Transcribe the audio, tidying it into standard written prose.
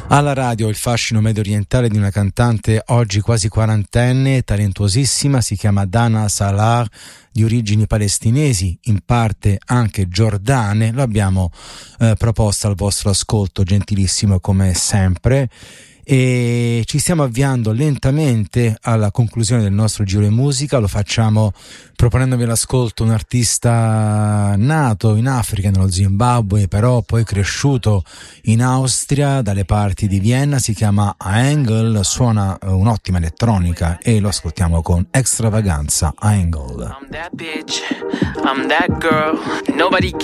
Alla radio il fascino medio orientale di una cantante oggi quasi quarantenne, talentuosissima, si chiama Dana Salah, di origini palestinesi, in parte anche giordane. Lo abbiamo proposta al vostro ascolto, gentilissimo come sempre, e ci stiamo avviando lentamente alla conclusione del nostro giro di musica. Lo facciamo proponendovi all'ascolto un artista nato in Africa, nello Zimbabwe, però poi cresciuto in Austria, dalle parti di Vienna. Si chiama Angle, suona un'ottima elettronica e lo ascoltiamo con extravaganza. Angle. I'm that bitch, I'm that girl, nobody